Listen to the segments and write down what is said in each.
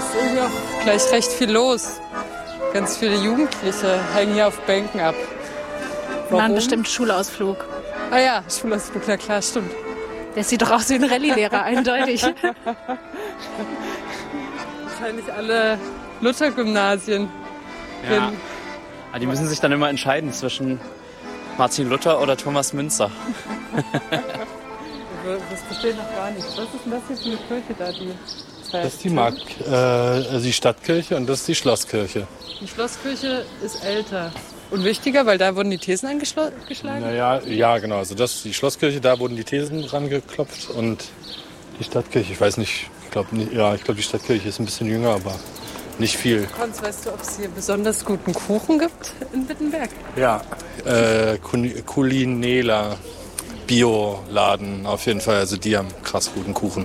irgendwie auch gleich recht viel los. Ganz viele Jugendliche hängen hier auf Bänken ab. War ein bestimmt Schulausflug. Ah ja, Schulausflug, na klar, stimmt. Der sieht doch aus wie ein Rallye-Lehrer, eindeutig. Wahrscheinlich alle Luther-Gymnasien. Ja. Die müssen sich dann immer entscheiden zwischen Martin Luther oder Thomas Münzer. Das verstehe ich noch gar nicht. Was ist denn das hier für eine Kirche da? Das ist die die Stadtkirche und das ist die Schlosskirche. Die Schlosskirche ist älter. Und wichtiger, weil da wurden die Thesen angeschlagen? Naja, ja genau. Also das ist die Schlosskirche, da wurden die Thesen rangeklopft. Und die Stadtkirche, ich weiß nicht, ich glaube, die Stadtkirche ist ein bisschen jünger, aber nicht viel. Konz, weißt du, ob es hier besonders guten Kuchen gibt in Wittenberg? Ja, Culinela, Bioladen auf jeden Fall. Also die haben krass guten Kuchen.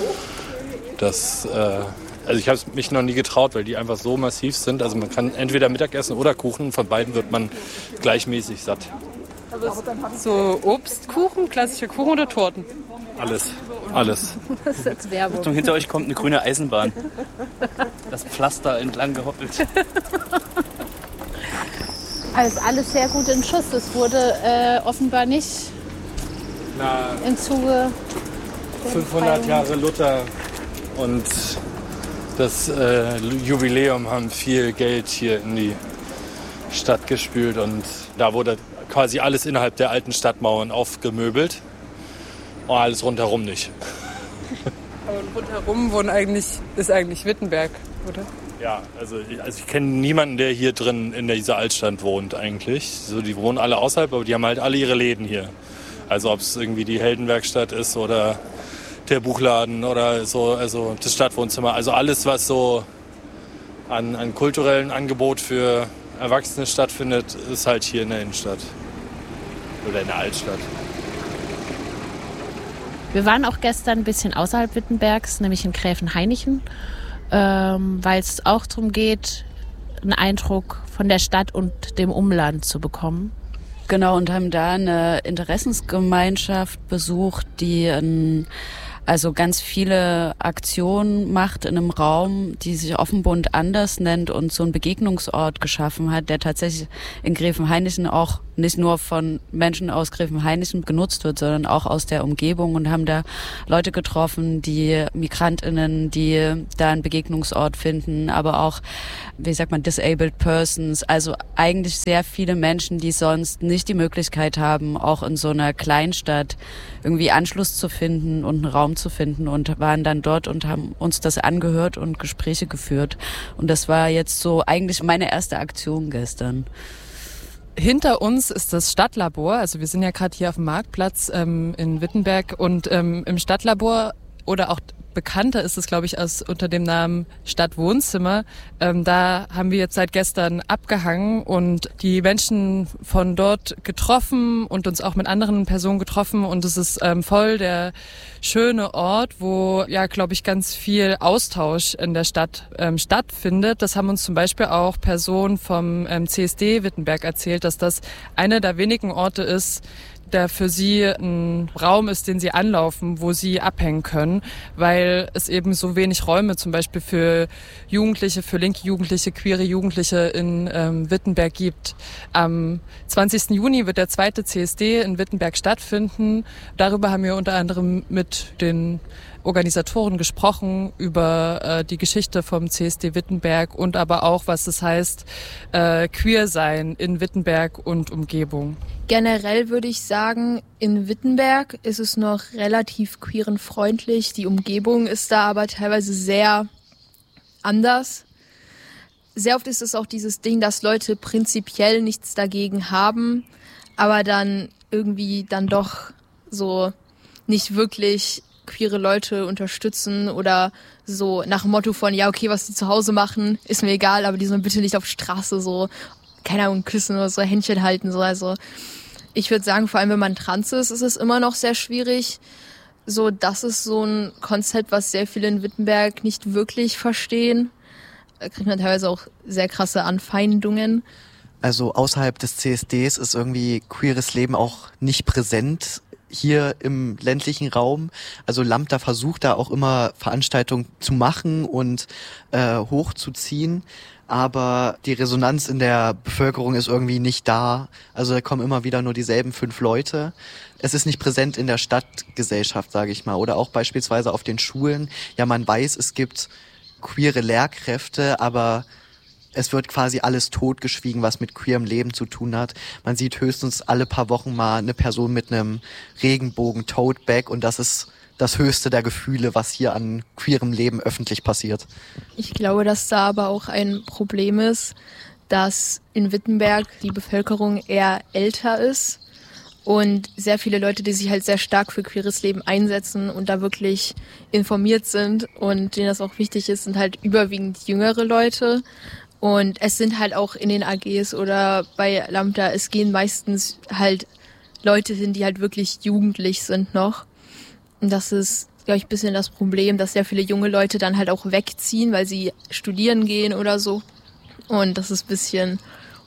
Also ich habe es mich noch nie getraut, weil die einfach so massiv sind. Also man kann entweder Mittagessen oder Kuchen. Von beiden wird man gleichmäßig satt. Aber so Obstkuchen, klassische Kuchen oder Torten? Alles. Das ist jetzt Werbung. Achtung, hinter euch kommt eine grüne Eisenbahn. Das Pflaster entlang gehoppelt. Also alles sehr gut in Schuss. Das wurde offenbar nicht im Zuge 500 Jahre Luther und das Jubiläum haben viel Geld hier in die Stadt gespült und da wurde quasi alles innerhalb der alten Stadtmauern aufgemöbelt. Und alles rundherum nicht. Aber rundherum ist eigentlich Wittenberg, oder? Ja, also ich kenne niemanden, der hier drin in dieser Altstadt wohnt eigentlich. So, die wohnen alle außerhalb, aber die haben halt alle ihre Läden hier. Also ob es irgendwie die Heldenwerkstatt ist oder der Buchladen oder so, also das Stadtwohnzimmer. Also alles, was so an kulturellen Angebot für Erwachsene stattfindet, ist halt hier in der Innenstadt. Oder in der Altstadt. Wir waren auch gestern ein bisschen außerhalb Wittenbergs, nämlich in Gräfenhainichen, weil es auch darum geht, einen Eindruck von der Stadt und dem Umland zu bekommen. Genau, und haben da eine Interessensgemeinschaft besucht, die also ganz viele Aktionen macht in einem Raum, die sich Offenbund anders nennt und so einen Begegnungsort geschaffen hat, der tatsächlich in Gräfenhainichen auch nicht nur von Menschen aus Gräfenhainichen genutzt wird, sondern auch aus der Umgebung und haben da Leute getroffen, die MigrantInnen, die da einen Begegnungsort finden, aber auch, disabled persons, also eigentlich sehr viele Menschen, die sonst nicht die Möglichkeit haben, auch in so einer Kleinstadt irgendwie Anschluss zu finden und einen Raum zu finden und waren dann dort und haben uns das angehört und Gespräche geführt. Und das war jetzt so eigentlich meine erste Aktion gestern. Hinter uns ist das Stadtlabor, also wir sind ja gerade hier auf dem Marktplatz in Wittenberg und im Stadtlabor oder auch bekannter ist es, glaube ich, unter dem Namen Stadtwohnzimmer. Da haben wir jetzt seit gestern abgehangen und die Menschen von dort getroffen und uns auch mit anderen Personen getroffen. Und es ist voll der schöne Ort, wo, ja, glaube ich, ganz viel Austausch in der Stadt stattfindet. Das haben uns zum Beispiel auch Personen vom CSD Wittenberg erzählt, dass das einer der wenigen Orte ist, der für sie ein Raum ist, den sie anlaufen, wo sie abhängen können, weil es eben so wenig Räume zum Beispiel für Jugendliche, für linke Jugendliche, queere Jugendliche in Wittenberg gibt. Am 20. Juni wird der zweite CSD in Wittenberg stattfinden. Darüber haben wir unter anderem mit den Organisatoren gesprochen über die Geschichte vom CSD Wittenberg und aber auch, was es heißt, queer sein in Wittenberg und Umgebung. Generell würde ich sagen, in Wittenberg ist es noch relativ queerenfreundlich. Die Umgebung ist da aber teilweise sehr anders. Sehr oft ist es auch dieses Ding, dass Leute prinzipiell nichts dagegen haben, aber dann irgendwie dann doch so nicht wirklich queere Leute unterstützen oder so nach dem Motto von, ja, okay, was die zu Hause machen, ist mir egal, aber die sollen bitte nicht auf Straße so, keine Ahnung, küssen oder so, Händchen halten, so. Also ich würde sagen, vor allem wenn man trans ist, ist es immer noch sehr schwierig. So, das ist so ein Konzept, was sehr viele in Wittenberg nicht wirklich verstehen. Da kriegt man teilweise auch sehr krasse Anfeindungen. Also außerhalb des CSDs ist irgendwie queeres Leben auch nicht präsent hier im ländlichen Raum. Also Lambda versucht da auch immer Veranstaltungen zu machen und hochzuziehen. Aber die Resonanz in der Bevölkerung ist irgendwie nicht da. Also da kommen immer wieder nur dieselben 5 Leute. Es ist nicht präsent in der Stadtgesellschaft, sage ich mal. Oder auch beispielsweise auf den Schulen. Ja, man weiß, es gibt queere Lehrkräfte, aber es wird quasi alles totgeschwiegen, was mit queerem Leben zu tun hat. Man sieht höchstens alle paar Wochen mal eine Person mit einem Regenbogen-Tote-Bag und das ist das höchste der Gefühle, was hier an queerem Leben öffentlich passiert. Ich glaube, dass da aber auch ein Problem ist, dass in Wittenberg die Bevölkerung eher älter ist und sehr viele Leute, die sich halt sehr stark für queeres Leben einsetzen und da wirklich informiert sind und denen das auch wichtig ist, sind halt überwiegend jüngere Leute. Und es sind halt auch in den AGs oder bei Lambda, es gehen meistens halt Leute hin, die halt wirklich jugendlich sind noch. Und das ist, glaube ich, ein bisschen das Problem, dass sehr viele junge Leute dann halt auch wegziehen, weil sie studieren gehen oder so. Und das ist ein bisschen,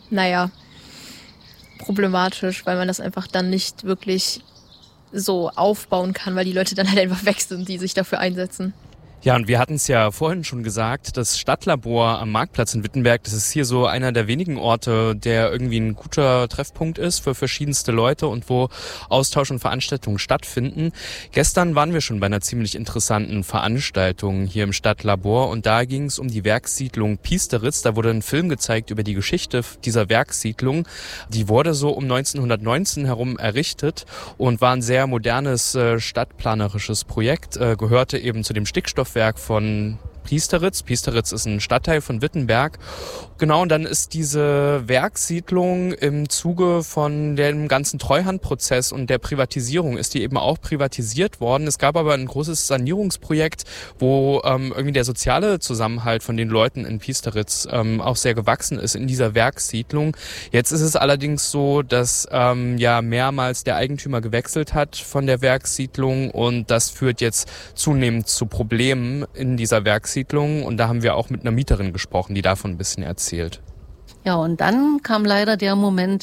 problematisch, weil man das einfach dann nicht wirklich so aufbauen kann, weil die Leute dann halt einfach weg sind, die sich dafür einsetzen. Ja, und wir hatten es ja vorhin schon gesagt, das Stadtlabor am Marktplatz in Wittenberg, das ist hier so einer der wenigen Orte, der irgendwie ein guter Treffpunkt ist für verschiedenste Leute und wo Austausch und Veranstaltungen stattfinden. Gestern waren wir schon bei einer ziemlich interessanten Veranstaltung hier im Stadtlabor und da ging es um die Werkssiedlung Piesteritz. Da wurde ein Film gezeigt über die Geschichte dieser Werkssiedlung. Die wurde so um 1919 herum errichtet und war ein sehr modernes stadtplanerisches Projekt, gehörte eben zu dem Stickstoffwerk von Piesteritz. Piesteritz ist ein Stadtteil von Wittenberg. Genau, und dann ist diese Werkssiedlung im Zuge von dem ganzen Treuhandprozess und der Privatisierung ist die eben auch privatisiert worden. Es gab aber ein großes Sanierungsprojekt, wo irgendwie der soziale Zusammenhalt von den Leuten in Piesteritz auch sehr gewachsen ist in dieser Werkssiedlung. Jetzt ist es allerdings so, dass mehrmals der Eigentümer gewechselt hat von der Werkssiedlung und das führt jetzt zunehmend zu Problemen in dieser Werkssiedlung. Und da haben wir auch mit einer Mieterin gesprochen, die davon ein bisschen erzählt. Ja, und dann kam leider der Moment,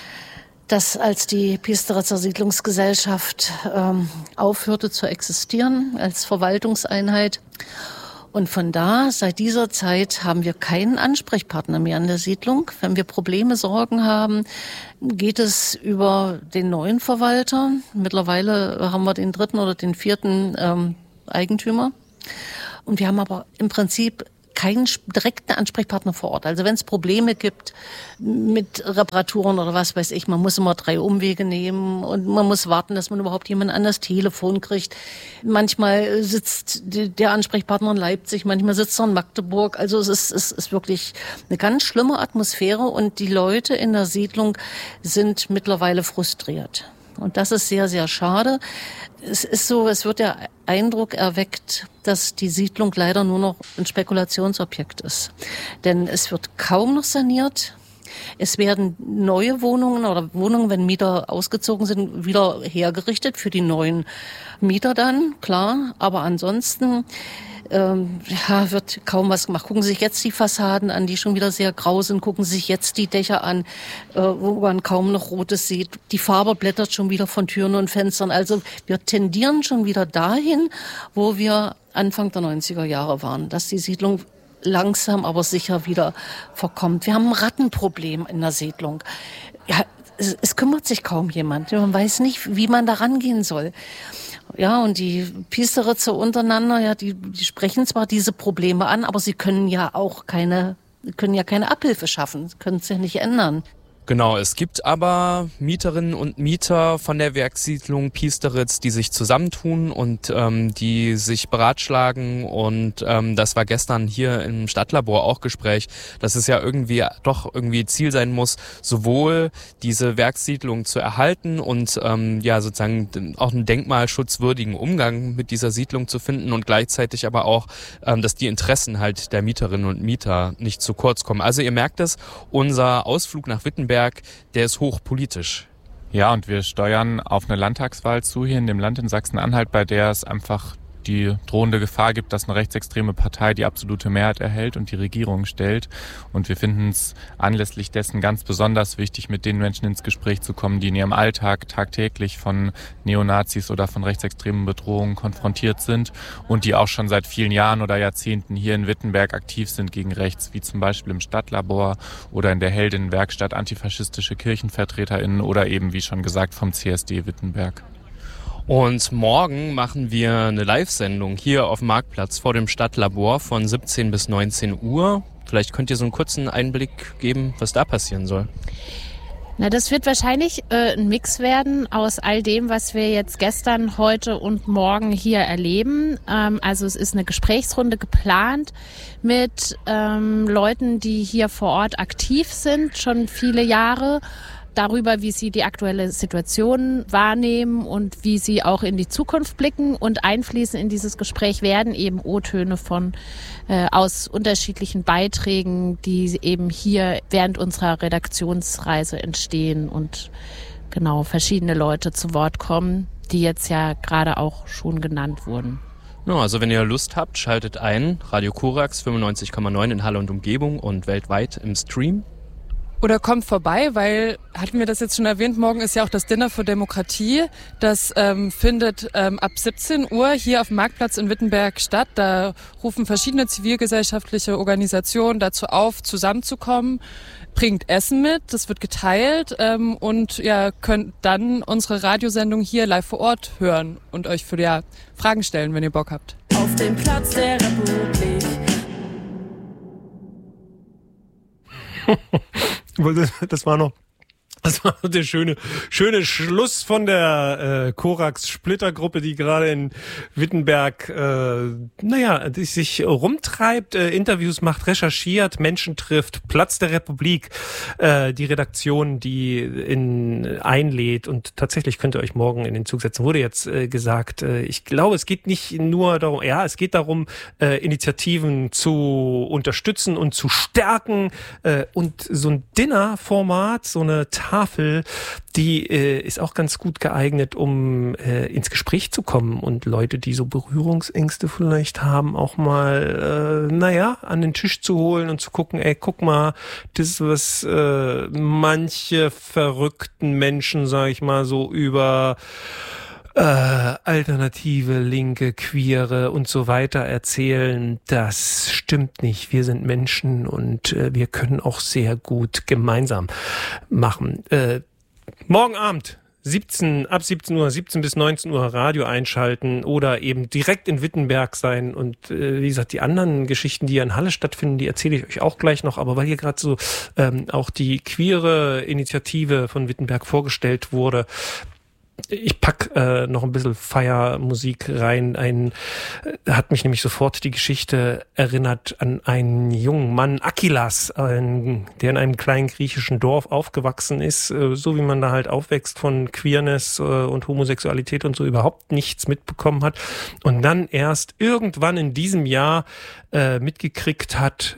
dass als die Piesteritzer Siedlungsgesellschaft aufhörte zu existieren als Verwaltungseinheit. Und von da, seit dieser Zeit, haben wir keinen Ansprechpartner mehr in der Siedlung. Wenn wir Probleme, Sorgen haben, geht es über den neuen Verwalter. Mittlerweile haben wir den 3. oder den 4. Eigentümer. Und wir haben aber im Prinzip keinen direkten Ansprechpartner vor Ort. Also wenn es Probleme gibt mit Reparaturen oder was weiß ich, man muss immer 3 Umwege nehmen und man muss warten, dass man überhaupt jemanden an das Telefon kriegt. Manchmal sitzt der Ansprechpartner in Leipzig, manchmal sitzt er in Magdeburg. Also es ist wirklich eine ganz schlimme Atmosphäre und die Leute in der Siedlung sind mittlerweile frustriert. Und das ist sehr, sehr schade. Es ist so, es wird der Eindruck erweckt, dass die Siedlung leider nur noch ein Spekulationsobjekt ist. Denn es wird kaum noch saniert. Es werden neue Wohnungen oder Wohnungen, wenn Mieter ausgezogen sind, wieder hergerichtet für die neuen Mieter dann, klar. Aber ansonsten wird kaum was gemacht. Gucken Sie sich jetzt die Fassaden an, die schon wieder sehr grau sind. Gucken Sie sich jetzt die Dächer an, wo man kaum noch Rotes sieht. Die Farbe blättert schon wieder von Türen und Fenstern. Also wir tendieren schon wieder dahin, wo wir Anfang der 90er Jahre waren, dass die Siedlung langsam, aber sicher wieder verkommt. Wir haben ein Rattenproblem in der Siedlung. Ja, es kümmert sich kaum jemand. Man weiß nicht, wie man da rangehen soll. Ja, und die Piesteritzer untereinander, ja, die sprechen zwar diese Probleme an, aber sie können ja keine Abhilfe schaffen, können es ja nicht ändern. Genau, es gibt aber Mieterinnen und Mieter von der Werkssiedlung Piesteritz, die sich zusammentun und die sich beratschlagen und das war gestern hier im Stadtlabor auch Gespräch, dass es ja irgendwie Ziel sein muss, sowohl diese Werkssiedlung zu erhalten und sozusagen auch einen denkmalschutzwürdigen Umgang mit dieser Siedlung zu finden und gleichzeitig aber auch, dass die Interessen halt der Mieterinnen und Mieter nicht zu kurz kommen. Also ihr merkt es, unser Ausflug nach Wittenberg, der ist hochpolitisch. Ja, und wir steuern auf eine Landtagswahl zu hier in dem Land in Sachsen-Anhalt, bei der es einfach die drohende Gefahr gibt, dass eine rechtsextreme Partei die absolute Mehrheit erhält und die Regierung stellt. Und wir finden es anlässlich dessen ganz besonders wichtig, mit den Menschen ins Gespräch zu kommen, die in ihrem Alltag tagtäglich von Neonazis oder von rechtsextremen Bedrohungen konfrontiert sind und die auch schon seit vielen Jahren oder Jahrzehnten hier in Wittenberg aktiv sind gegen rechts, wie zum Beispiel im Stadtlabor oder in der Heldinnenwerkstatt antifaschistische KirchenvertreterInnen oder eben, wie schon gesagt, vom CSD Wittenberg. Und morgen machen wir eine Live-Sendung hier auf dem Marktplatz vor dem Stadtlabor von 17 bis 19 Uhr. Vielleicht könnt ihr so einen kurzen Einblick geben, was da passieren soll. Na, das wird wahrscheinlich ein Mix werden aus all dem, was wir jetzt gestern, heute und morgen hier erleben. Also es ist eine Gesprächsrunde geplant mit Leuten, die hier vor Ort aktiv sind, schon viele Jahre, darüber, wie sie die aktuelle Situation wahrnehmen und wie sie auch in die Zukunft blicken. Und einfließen in dieses Gespräch werden eben O-Töne aus unterschiedlichen Beiträgen, die eben hier während unserer Redaktionsreise entstehen und genau verschiedene Leute zu Wort kommen, die jetzt ja gerade auch schon genannt wurden. No, also wenn ihr Lust habt, schaltet ein. Radio Korax 95,9 in Halle und Umgebung und weltweit im Stream. Oder kommt vorbei, weil, hatten wir das jetzt schon erwähnt, morgen ist ja auch das Dinner für Demokratie. Das findet ab 17 Uhr hier auf dem Marktplatz in Wittenberg statt. Da rufen verschiedene zivilgesellschaftliche Organisationen dazu auf, zusammenzukommen. Bringt Essen mit, das wird geteilt und ihr könnt dann unsere Radiosendung hier live vor Ort hören und euch für Fragen stellen, wenn ihr Bock habt. Auf dem Platz der Republik. Das war noch der schöne Schluss von der Korax-Splittergruppe, die gerade in Wittenberg die sich rumtreibt, Interviews macht, recherchiert, Menschen trifft, Platz der Republik, die Redaktion, die einlädt, und tatsächlich könnt ihr euch morgen in den Zug setzen. Wurde jetzt gesagt, ich glaube, es geht nicht nur darum, es geht darum, Initiativen zu unterstützen und zu stärken, und so ein Dinner-Format, so eine Tafel, die ist auch ganz gut geeignet, um ins Gespräch zu kommen und Leute, die so Berührungsängste vielleicht haben, auch mal an den Tisch zu holen und zu gucken, guck mal, das ist was manche verrückten Menschen, sag ich mal, so über alternative, linke, queere und so weiter erzählen, das stimmt nicht. Wir sind Menschen und wir können auch sehr gut gemeinsam machen. Morgen Abend, ab 17 Uhr, 17 bis 19 Uhr Radio einschalten oder eben direkt in Wittenberg sein. Und wie gesagt, die anderen Geschichten, die in Halle stattfinden, die erzähle ich euch auch gleich noch. Aber weil hier gerade so auch die queere Initiative von Wittenberg vorgestellt wurde, ich pack noch ein bisschen Feiermusik rein. Hat mich nämlich sofort die Geschichte erinnert an einen jungen Mann, Akilas, der in einem kleinen griechischen Dorf aufgewachsen ist, so wie man da halt aufwächst, von Queerness und Homosexualität und so überhaupt nichts mitbekommen hat und dann erst irgendwann in diesem Jahr mitgekriegt hat,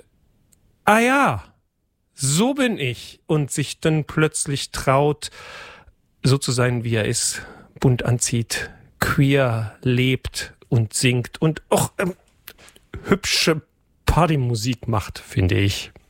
so bin ich, und sich dann plötzlich traut, so zu sein, wie er ist, bunt anzieht, queer lebt und singt und auch hübsche Partymusik macht, finde ich.